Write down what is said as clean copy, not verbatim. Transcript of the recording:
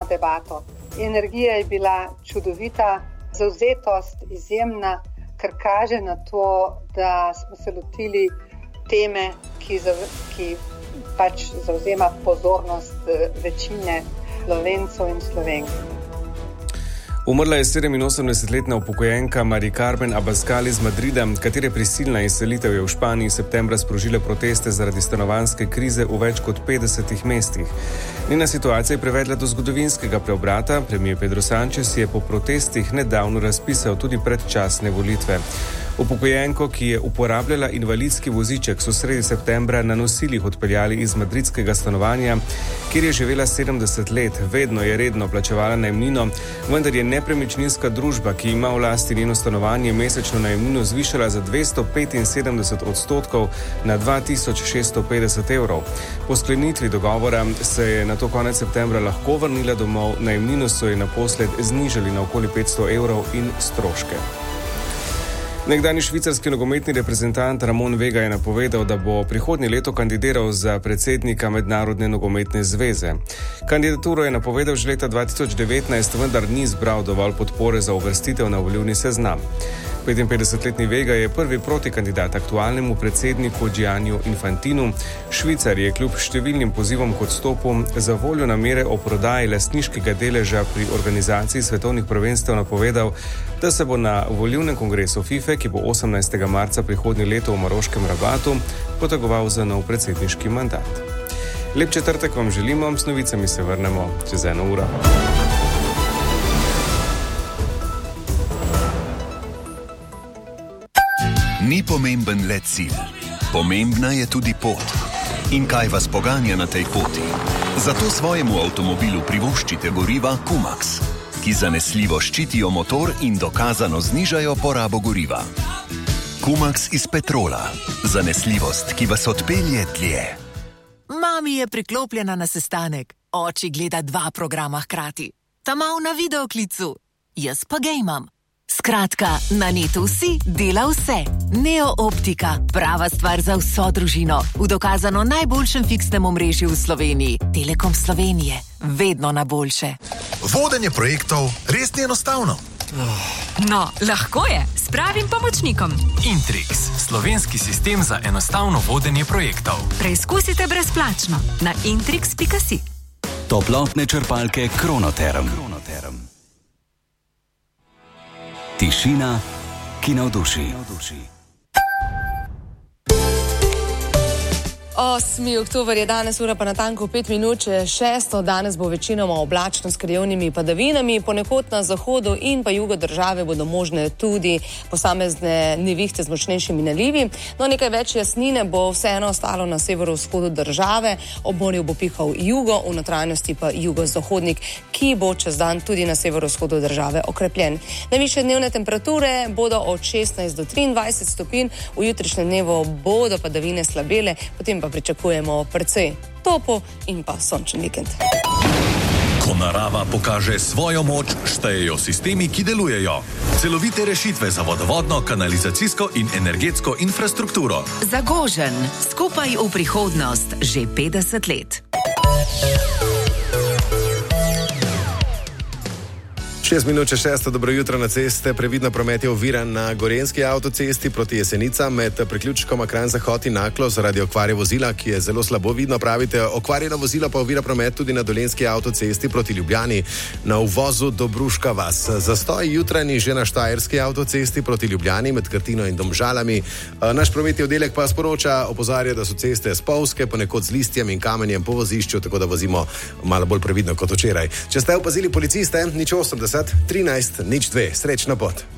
debato. Energija je bila čudovita, zavzetost izjemna, kar kaže na to, da smo se lotili teme, ki pač zavzema pozornost večine Slovencev in Slovenk. Umrla je 87-letna upokojenka Mari Carmen Abascal iz Madrida, katere prisilna izselitev je v Španiji septembra sprožila proteste zaradi stanovanjske krize v več kot 50 mestih. Njena situacija je privedla do zgodovinskega preobrata. Premier Pedro Sánchez je po protestih nedavno razpisal tudi predčasne volitve. Upokojenko, ki je uporabljala invalidski voziček, so sredi septembra na nosilih odpeljali iz madridskega stanovanja, kjer je živela 70 let. Vedno je redno plačevala najemnino, vendar je nepremičninska družba, ki ima v lasti njeno stanovanje, mesečno najemnino zvišala za 275% na 2650 evrov. Po sklenitvi dogovora se je nato konec septembra lahko vrnila domov, najemnino so je naposled znižali na okoli 500 evrov in stroške. Nekdanji švicarski nogometni reprezentant Ramon Vega je napovedal, da bo prihodnje leto kandidiral za predsednika Mednarodne nogometne zveze. Kandidaturo je napovedal že leta 2019, vendar ni zbral dovolj podpore za uvrstitev na volilni seznam. 55-letni Vega je prvi protikandidat aktualnemu predsedniku Gianniju Infantinu. Švicar je kljub številnim pozivom k odstopu za voljo namere o prodaji lastniškega deleža pri organizaciji svetovnih prvenstev napovedal, da se bo na volilnem kongresu FIFA, ki bo 18. marca prihodnje leto v Maroškem Rabatu, potegoval za nov predsedniški mandat. Lep četrtek vam želimo, s novicami se vrnemo čez 1 uro. Ni pomemben le cilj, pomembna je tudi pot. In kaj vas poganja na tej poti? Zato svojemu avtomobilu privoščite goriva Kumax, ki zanesljivo ščitijo motor in dokazano znižajo porabo goriva. Kumax iz Petrola. Zanesljivost, ki vas odpelje dlje. Mami je priklopljena na sestanek. Oči gleda 2 programa hkrati. Ta mal na videoklicu. Jaz pa gejmam. Skratka, na netu vsi dela vse. Neo Optika, prava stvar za vso družino. V dokazano najboljšem fiksnem omrežju v Sloveniji. Telekom Slovenije, vedno na boljše. Vodenje projektov res ni enostavno. No, lahko je, s pravim pomočnikom. Intrix, slovenski sistem za enostavno vodenje projektov. Preizkusite brezplačno na intrix.si. Toplotne črpalke Kronoterm. Tišina, ki navduši. 8. oktober je danes, ura pa natanko 5 minut, 6. Danes bo večinoma oblačno s krajevnimi padavinami, ponekod na zahodu in pa jugu države bodo možne tudi posamezne nevihte z močnejšimi nalivi. No, nekaj več jasnine bo vseeno ostalo na severovzhodu države, ob morju bo pihal jugo, v notranjosti pa jugozahodnik, ki bo čez dan tudi na severovzhodu države okrepljen. Najvišje dnevne temperature bodo od 16 do 23 stopinj, v jutrišnjem dnevu bodo padavine slabele, potem pa pričakujemo precej topo in pa sončen vikend. Ko narava pokaže svojo moč, štejejo sistemi, ki delujejo. Celovite rešitve za vodovodno, kanalizacijsko in energetsko infrastrukturo. Zagožen, skupaj v prihodnost, že 50 let. 6 minut čez 6, dobro jutro na ceste. Previdno promet je oviran na Gorenjski avtocesti proti Jesenicam med priključkoma Kranj-Zahod in Naklo zaradi okvare vozila, ki je zelo slabo vidno, pravite. Okvarjeno vozilo pa ovira promet tudi na Dolenjski avtocesti proti Ljubljani na uvozu Dobruška vas. Zastoj jutranji že na Štajerski avtocesti proti Ljubljani med Krtino in Domžalami. Naš prometni oddelek pa sporoča, opozarja, da so ceste spolzke, ponekod z listjem in kamenjem po vozišču, tako da vozimo malo bolj previdno kot včeraj. Če ste opazili policiste, 080 13 02. Srečno pot.